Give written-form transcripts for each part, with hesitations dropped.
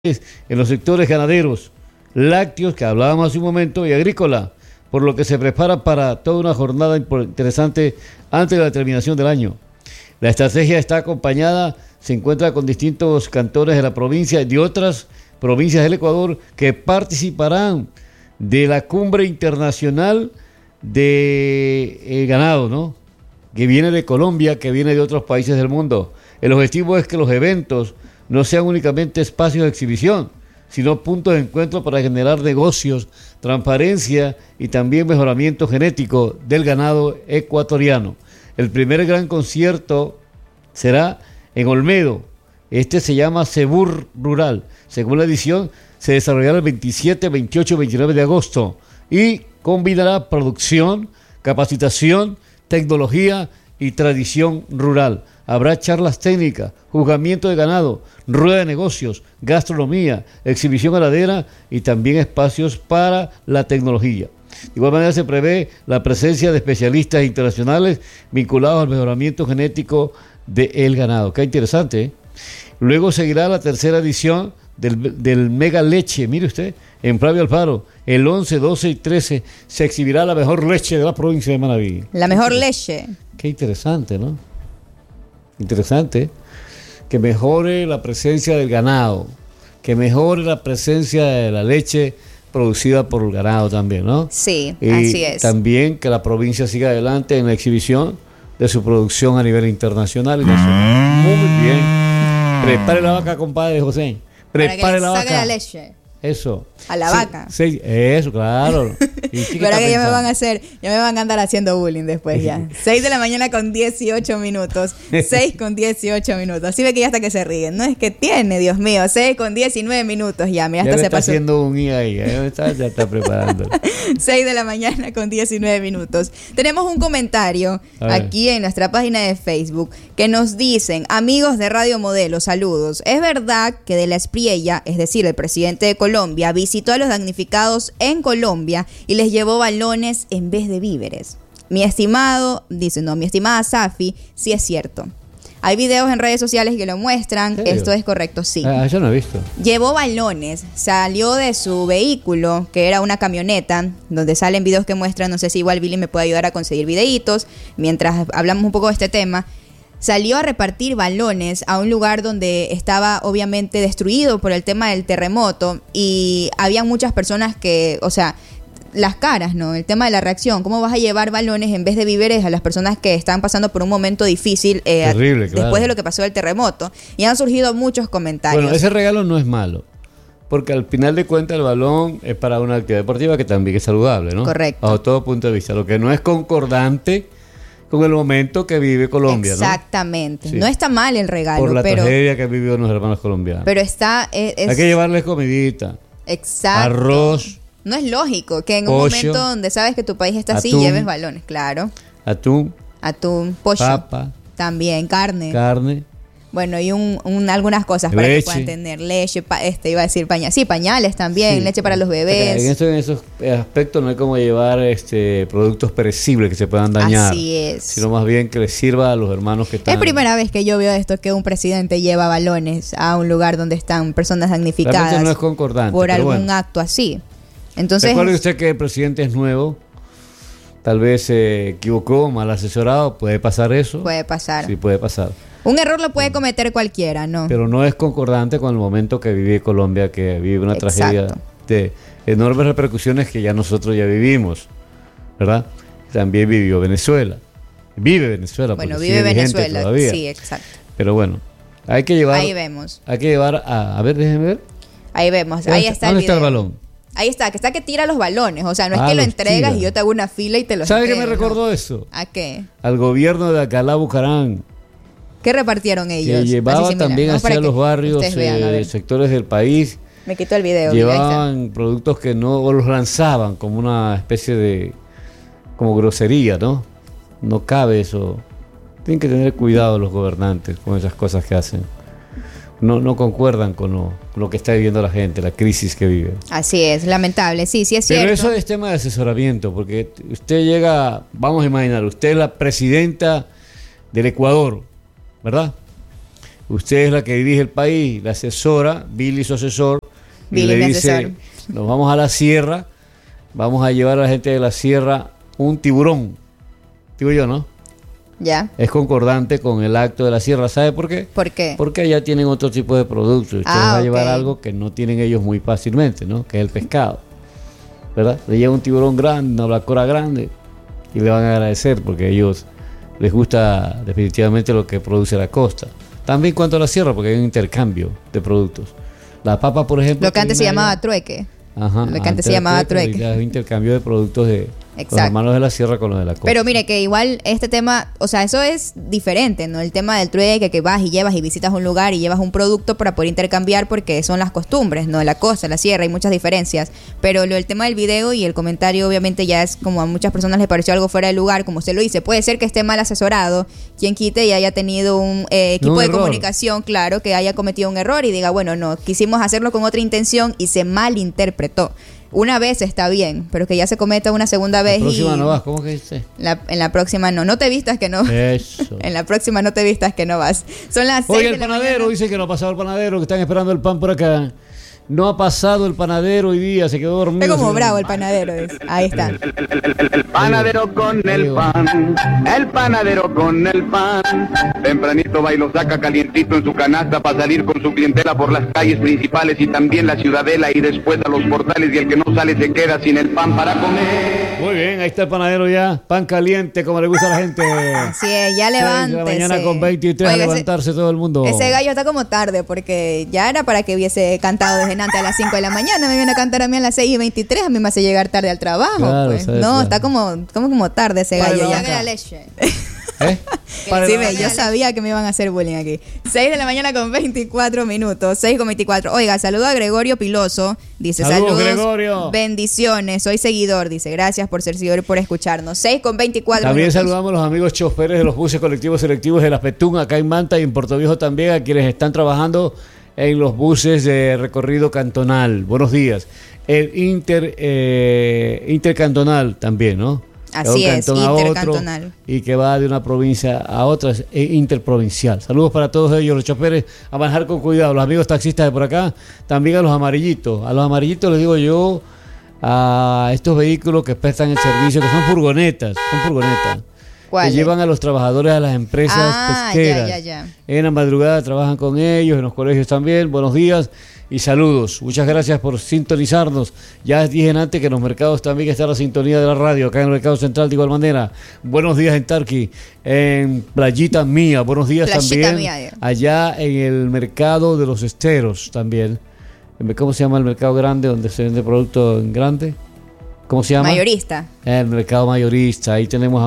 en los sectores ganaderos, lácteos, que hablábamos hace un momento, y agrícola, por lo que se prepara para toda una jornada interesante antes de la terminación del año. La estrategia está acompañada, se encuentra con distintos cantores de la provincia y de otras provincias del Ecuador que participarán de la cumbre internacional de ganado, ¿no? Que viene de Colombia, que viene de otros países del mundo. El objetivo es que los eventos no sean únicamente espacios de exhibición, sino puntos de encuentro para generar negocios, transparencia y también mejoramiento genético del ganado ecuatoriano. El primer gran concierto será en Olmedo. Este se llama Cebur Rural. Según la edición, se desarrollará el 27, 28 y 29 de agosto y combinará producción, capacitación, tecnología y tradición rural. Habrá charlas técnicas, juzgamiento de ganado, rueda de negocios, gastronomía, exhibición ganadera y también espacios para la tecnología. De igual manera se prevé la presencia de especialistas internacionales vinculados al mejoramiento genético del ganado. Qué interesante, ¿eh? Luego seguirá la tercera edición del Mega Leche, mire usted, en Flavio Alfaro, el 11, 12 y 13 se exhibirá la mejor leche de la provincia de Manabí. La mejor leche. Qué interesante, ¿no? Interesante, que mejore la presencia del ganado, que mejore la presencia de la leche producida por el ganado también, ¿no? Sí, y así es. También que la provincia siga adelante en la exhibición de su producción a nivel internacional y nacional. Muy bien. Prepare la vaca, compadre José. Prepare la vaca. Saque la leche. Eso. A la vaca. Sí, eso, claro. Verá que ya me van a andar haciendo bullying después ya. 6 de la mañana con 18 minutos. 6 con 18 minutos. Así ve que ya hasta que se ríen. No es que tiene, Dios mío. 6 con 19 minutos ya. Mira, hasta ya se está pasó. haciendo un IA ahí. Ya está preparando. 6 de la mañana con 19 minutos. Tenemos un comentario aquí en nuestra página de Facebook que nos dicen: amigos de Radio Modelo, saludos. Es verdad que de la Espriella, es decir, el presidente de Colombia, visitó a los damnificados en Colombia y les llevó balones en vez de víveres. Mi estimada Safi, sí es cierto. Hay videos en redes sociales que lo muestran. Esto es correcto, sí. Yo no he visto. Llevó balones, salió de su vehículo, que era una camioneta, donde salen videos que muestran, no sé si igual Billy me puede ayudar a conseguir videitos, mientras hablamos un poco de este tema. Salió a repartir balones a un lugar donde estaba obviamente destruido por el tema del terremoto y había muchas personas que, o sea, las caras, ¿no? El tema de la reacción. ¿Cómo vas a llevar balones en vez de víveres a las personas que están pasando por un momento difícil terrible, claro, después de lo que pasó del terremoto? Y han surgido muchos comentarios. Bueno, ese regalo no es malo, porque al final de cuentas el balón es para una actividad deportiva que también es saludable, ¿no? Correcto. Bajo todo punto de vista. Lo que no es concordante con el momento que vive Colombia, exactamente. ¿no? Sí. No está mal el regalo, por la pero tragedia que vivió los hermanos colombianos. Pero está... Hay que llevarles comidita. Exacto. Arroz. No es lógico que en pollo, un momento donde sabes que tu país está así, atún, lleves balones, claro. Atún, pollo. papa. También, carne. Bueno, y algunas cosas para que puedan tener leche, iba a decir pañales. Sí, pañales también, sí, leche para los bebés. En esos aspectos no hay como llevar productos perecibles que se puedan dañar. Así es. Sino más bien que les sirva a los hermanos que están. Es primera vez que yo veo esto, que un presidente lleva balones a un lugar donde están personas damnificadas. Realmente no es concordante. Por algún acto así. Entonces, recuerde usted que el presidente es nuevo. Tal vez se equivocó, mal asesorado. ¿Puede pasar eso? Puede pasar. Sí, puede pasar. Un error lo puede cometer cualquiera, ¿no? Pero no es concordante con el momento que vive Colombia, que vive una tragedia de enormes repercusiones que ya nosotros ya vivimos, ¿verdad? También vivió Venezuela. Vive Venezuela. Bueno, vive Venezuela, sí, exacto. Pero bueno, hay que llevar... Ahí vemos. Hay que llevar a ver, déjenme ver. Ahí vemos, ahí está el video. ¿Dónde está el balón? Ahí está que tira los balones. O sea, no es que lo entregas y yo te hago una fila y te los ¿Sabe qué me recordó eso? ¿A qué? Al gobierno de Alcalá, Bucarán. ¿Qué repartieron ellos? Que llevaba también hacia los barrios, sectores del país. Me quitó el video. Llevaban productos que no los lanzaban como una especie de como grosería, ¿no? No cabe eso. Tienen que tener cuidado los gobernantes con esas cosas que hacen. No concuerdan con lo que está viviendo la gente, la crisis que vive. Así es, lamentable, sí es cierto. Pero eso es tema de asesoramiento, porque usted llega, vamos a imaginar, usted es la presidenta del Ecuador, ¿verdad? usted es la que dirige el país, la asesora, Billy su asesor, Billy, y le mi dice, asesor. nos vamos a la sierra, vamos a llevar a la gente de la sierra un tiburón. Digo yo, ¿no? Ya. Es concordante con el acto de la sierra. ¿Sabe por qué? ¿Por qué? Porque allá tienen otro tipo de productos. Usted va a llevar ok. algo que no tienen ellos muy fácilmente, ¿no? Que es el pescado. ¿Verdad? Le lleva un tiburón grande, una blacora grande, y le van a agradecer porque a ellos les gusta definitivamente lo que produce la costa. También cuanto a la sierra, porque hay un intercambio de productos. La papa, por ejemplo. Lo que antes se tiene llamaba allá- trueque. Ajá, Lo que antes se llamaba trueque. ahorita es intercambio de productos de los Exacto. hermanos de la sierra con los de la costa. Pero mire que igual este tema, o sea, eso es diferente, ¿no? El tema del trueque, que vas y llevas y visitas un lugar y llevas un producto para poder intercambiar porque son las costumbres, ¿no? La costa, la sierra, hay muchas diferencias. Pero el tema del video y el comentario obviamente ya es como a muchas personas les pareció algo fuera de lugar, como usted lo dice. Puede ser que esté mal asesorado, quien quite y haya tenido un equipo Un de error. comunicación, claro, que haya cometido un error y diga, bueno, no, quisimos hacerlo con otra intención y se malinterpretó. Una vez está bien, pero que ya se cometa una segunda vez La próxima y no vas, ¿cómo que dice? en la próxima no te vistas que no. Eso. En la próxima no te vistas que no vas. Son las 6 Oye, de el la panadero, mañana. dice que no ha pasado el panadero, que están esperando el pan por acá. No ha pasado el panadero hoy día, se quedó dormido. Es como Se- bravo el panadero. Ahí está. El panadero con el pan, el panadero con el pan. Tempranito va y lo saca calientito en su canasta para salir con su clientela por las calles principales y también la ciudadela y después a los portales y el que no sale se queda sin el pan para comer. Muy bien, ahí está el panadero ya, pan caliente, como le gusta a la gente. Así es, ya 6 de levántese. la mañana con 23 a Oiga, levantarse todo el mundo. ese gallo está como tarde porque ya era para que hubiese cantado desde antes a las 5 de la mañana. Me viene a cantar a mí a las 6:23. A mí me hace llegar tarde al trabajo. Claro, Pues. sabes, No, claro. está como tarde ese Para gallo. la Ya. vaca. leche. ¿Eh? Para Sí, la- yo sabía que me iban a hacer bullying aquí. 6 de la mañana con 24 minutos. 6:24. Oiga, saludo a Gregorio Piloso. Dice, Saludos, saludos. Gregorio. Bendiciones. Soy seguidor. Dice, gracias por ser seguidor y por escucharnos. 6:24 También minutos. saludamos a los amigos choferes de los buses colectivos selectivos de La Petún, acá en Manta y en Puerto Viejo también, a quienes están trabajando en los buses de recorrido cantonal. Buenos días. El intercantonal también, ¿no? Así De un es, cantón a otro, intercantonal. y que va de una provincia a otra, es interprovincial. Saludos para todos ellos, los choferes, a manejar con cuidado. Los amigos taxistas de por acá, también a los amarillitos. A los amarillitos les digo yo, a estos vehículos que prestan el servicio, que son furgonetas, que ¿Cuáles? llevan a los trabajadores a las empresas pesqueras. Ya. En la madrugada trabajan con ellos, en los colegios también. Buenos días y saludos. Muchas gracias por sintonizarnos. Ya dije antes que en los mercados también está la sintonía de la radio, acá en el Mercado Central de igual manera. Buenos días en Tarqui, en Playita Mía. Buenos días Playita también Mía. allá en el Mercado de los Esteros también. ¿Cómo se llama el mercado grande donde se vende producto en grande? ¿Cómo se llama? Mayorista. El mercado mayorista. Ahí tenemos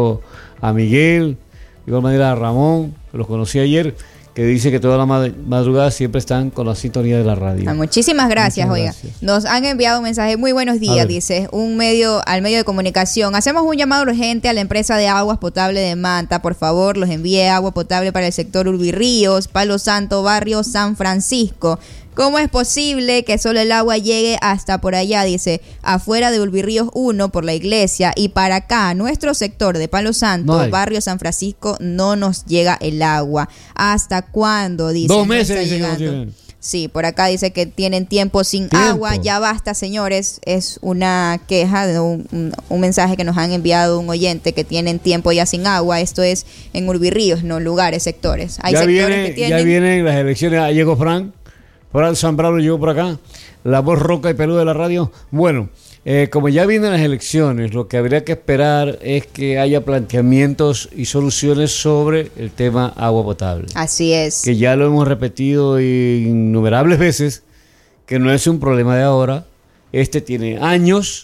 a Miguel, de igual manera a Ramón, que los conocí ayer, que dice que toda la madrugada siempre están con la sintonía de la radio. Muchísimas gracias, Muchas oiga. gracias. Nos han enviado un mensaje. Muy buenos A días, ver. dice. Al medio de comunicación. Hacemos un llamado urgente a la empresa de aguas potable de Manta. Por favor, los envíe agua potable para el sector Urbirríos, Palo Santo, barrio San Francisco. ¿Cómo es posible que solo el agua llegue hasta por allá? Dice, afuera de Urbirríos 1 por la iglesia y para acá, nuestro sector de Palo Santo, No hay. barrio San Francisco, no nos llega el agua. ¿Hasta cuándo? Dice. 2 no meses está dicen que no llegando. tienen. Sí, por acá dice que tienen tiempo sin Tiempo. agua. Ya basta, señores. Es una queja de un mensaje que nos han enviado un oyente que tienen tiempo ya sin agua. Esto es en Urbirríos, no lugares, sectores. Hay Ya, sectores viene, que tienen. ya vienen las elecciones. Ahí llegó Fran Zambrano llegó por acá. La voz roca y peluda de la radio. Bueno, como ya vienen las elecciones, lo que habría que esperar es que haya planteamientos y soluciones sobre el tema agua potable. Así es. Que ya lo hemos repetido innumerables veces, que no es un problema de ahora. Este tiene años.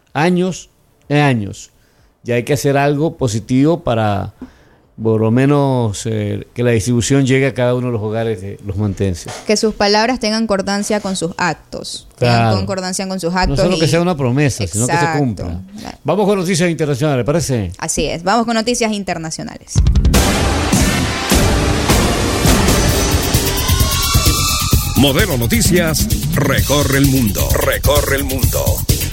Ya hay que hacer algo positivo para, por lo menos, que la distribución llegue a cada uno de los hogares de los mantenses. Que sus palabras tengan concordancia con sus actos. Claro. Tengan concordancia con sus No actos. solo que y- sea una promesa, sino que se Exacto. cumpla. Vamos con noticias internacionales, ¿parece? Así es. Vamos con noticias internacionales. Modelo Noticias recorre el mundo. Recorre el mundo.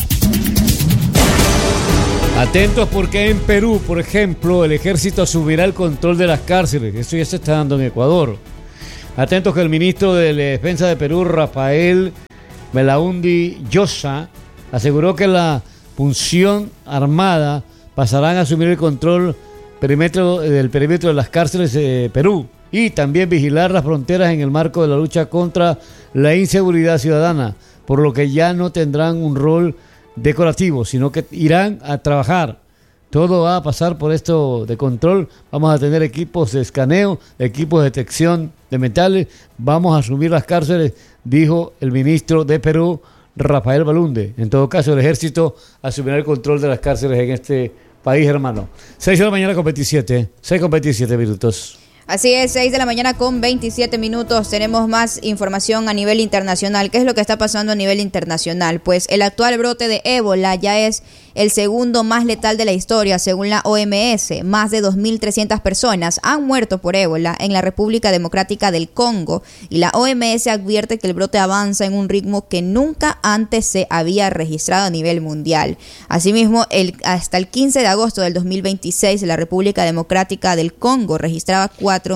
Atentos porque en Perú, por ejemplo, el ejército asumirá el control de las cárceles. Esto ya se está dando en Ecuador. Atentos que el ministro de la Defensa de Perú, Rafael Belaúnde Llosa, aseguró que la función armada pasarán a asumir el control del perímetro de las cárceles de Perú y también vigilar las fronteras en el marco de la lucha contra la inseguridad ciudadana, por lo que ya no tendrán un rol decorativo, sino que irán a trabajar. Todo va a pasar por esto de control. Vamos a tener equipos de escaneo, equipos de detección de metales. Vamos a asumir las cárceles, dijo el ministro de Perú, Rafael Belaúnde. En todo caso, el ejército asumirá el control de las cárceles en este país, hermano. 6 de la mañana con 27. 6 con 27 minutos. Así es, 6 de la mañana con 27 minutos. Tenemos más información a nivel internacional. ¿Qué es lo que está pasando a nivel internacional? Pues el actual brote de ébola ya es el segundo más letal de la historia, según la OMS. Más de 2.300 personas han muerto por ébola en la República Democrática del Congo y la OMS advierte que el brote avanza en un ritmo que nunca antes se había registrado a nivel mundial. Asimismo, hasta el 15 de agosto del 2026, la República Democrática del Congo registraba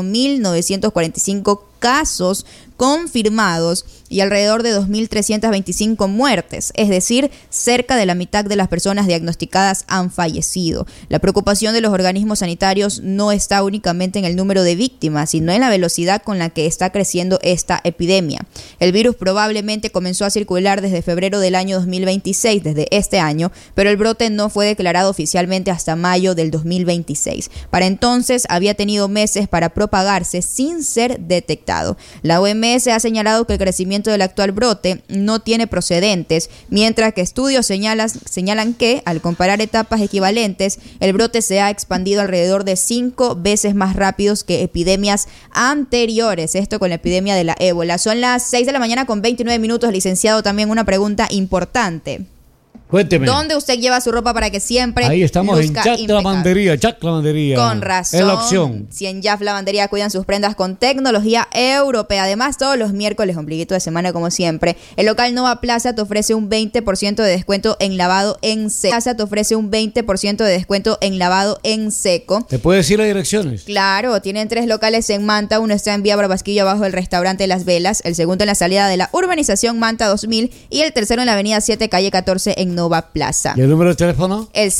4.945 casos confirmados y alrededor de 2.325 muertes, es decir, cerca de la mitad de las personas diagnosticadas han fallecido. La preocupación de los organismos sanitarios no está únicamente en el número de víctimas, sino en la velocidad con la que está creciendo esta epidemia. El virus probablemente comenzó a circular desde febrero del año 2026, desde este año, pero el brote no fue declarado oficialmente hasta mayo del 2026. Para entonces había tenido meses para propagarse sin ser detectado. La OMS ha señalado que el crecimiento del actual brote no tiene precedentes, mientras que estudios señalan que, al comparar etapas equivalentes, el brote se ha expandido alrededor de 5 veces más rápido que epidemias anteriores. Esto con la epidemia de la ébola. Son las 6 de la mañana con 29 minutos. Licenciado, también una pregunta importante. Cuénteme. ¿Dónde usted lleva su ropa para que siempre ahí estamos en Jack Lavandería, Jack Lavandería. Con razón. Es la opción. Si en Jack Lavandería cuidan sus prendas con tecnología europea. Además, todos los miércoles, ombliguito de semana como siempre, el local Nova Plaza te ofrece un 20% de descuento en lavado en seco. Plaza te ofrece un 20% de descuento en lavado en seco. ¿Te puedes decir las direcciones? Claro, tienen 3 locales en Manta. Uno está en Vía Barbasquillo, abajo del restaurante Las Velas. El segundo en la salida de la urbanización Manta 2000. Y el tercero en la avenida 7, calle 14 en Nova Plaza. ¿Y el número de teléfono? El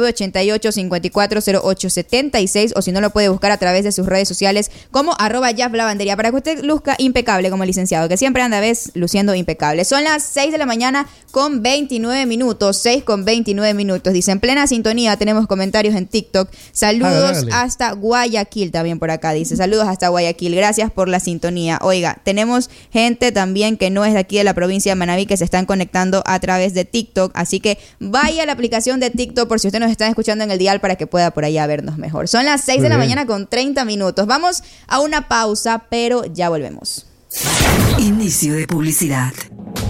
0988-540876, o si no lo puede buscar a través de sus redes sociales como @Jaff-Lavandería, para que usted luzca impecable como el licenciado, que siempre anda luciendo impecable. Son las 6 de la mañana con 29 minutos, 6 con 29 minutos. Dice, en plena sintonía, tenemos comentarios en TikTok. Saludos hágale. hasta Guayaquil, también por acá dice. Saludos hasta Guayaquil, gracias por la sintonía. Oiga, tenemos gente también que no es de aquí de la provincia de Manabí que se están conectando a través de TikTok, así que vaya a la aplicación de TikTok por si usted nos está escuchando en el dial para que pueda por allá vernos mejor. Son las 6 de la mañana con 30 minutos. Vamos a una pausa, pero ya volvemos. Inicio de publicidad.